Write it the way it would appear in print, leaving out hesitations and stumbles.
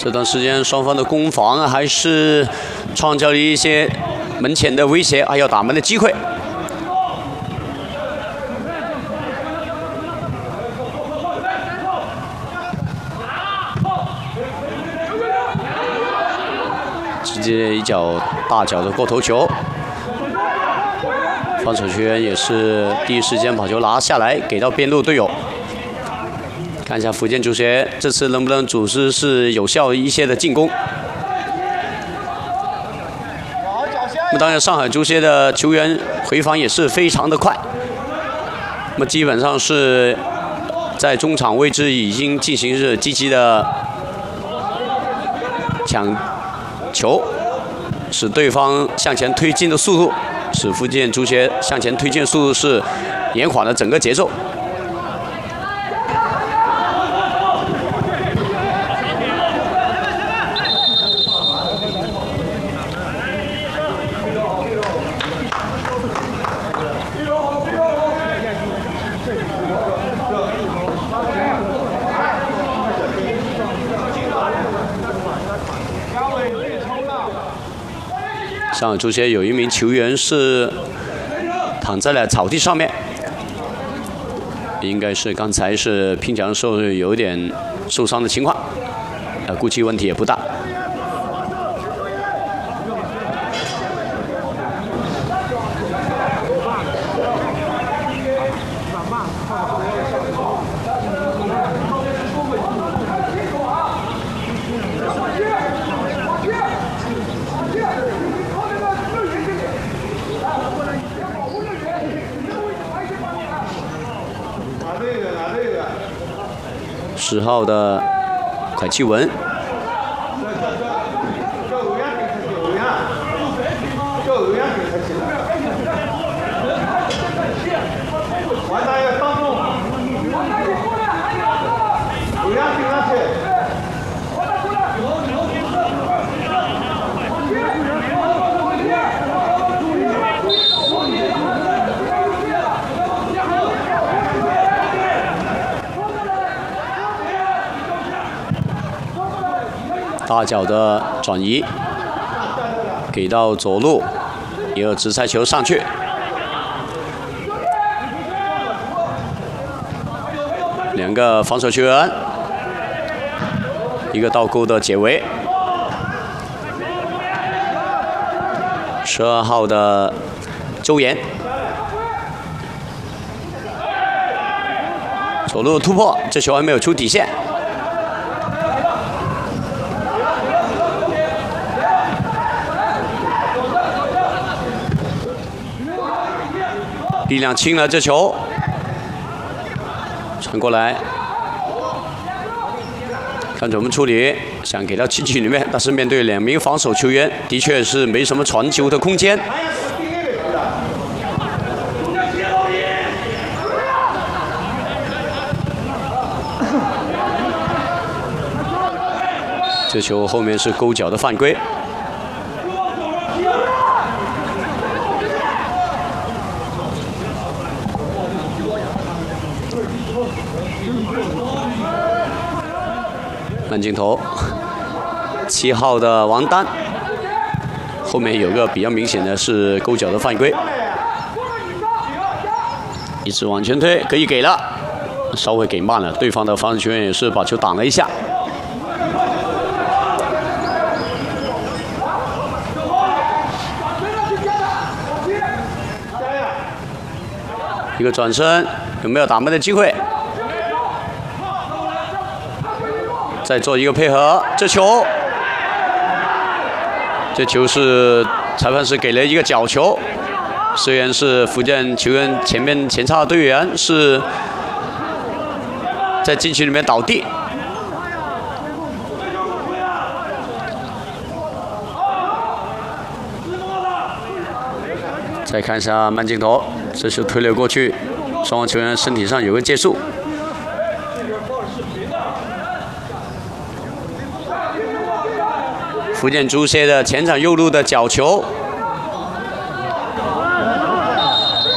这段时间双方的攻防还是创造了一些门前的威胁，还有打门的机会。直接一脚大脚的过头球，防守球员也是第一时间把球拿下来，给到边路队友。 看一下福建足协这次能不能组织是有效一些的进攻。那么当然，上海足协的球员回防也是非常的快。那么基本上是在中场位置已经进行是积极的抢球，使对方向前推进的速度，使福建足协向前推进的速度是延缓了整个节奏。 上海足协有一名球员是躺在了草地上面，应该是刚才是拼抢的时候有点受伤的情况，估计问题也不大。10号的蒯启文，大脚的转移，给到左路，一个直塞球上去，两个防守球员，一个倒钩的解围。12号的周岩，左路突破，这球还没有出底线。 力量轻了，这球传过来，看怎么处理。想给到禁区里面，但是面对2名防守球员，的确是没什么传球的空间。这球后面是勾脚的犯规。 慢镜头，7号的王丹，后面有个比较明显的是勾脚的犯规，一直往前推，可以给了，稍微给慢了，对方的防守球员也是把球挡了一下。一个转身，有没有打门的机会？ 再做一个配合，这球是裁判是给了一个角球，虽然是福建球员前插的队员是在禁区里面倒地，再看一下慢镜头，这球推了过去，双方球员身体上有个接触。 福建足协的前场右路的角球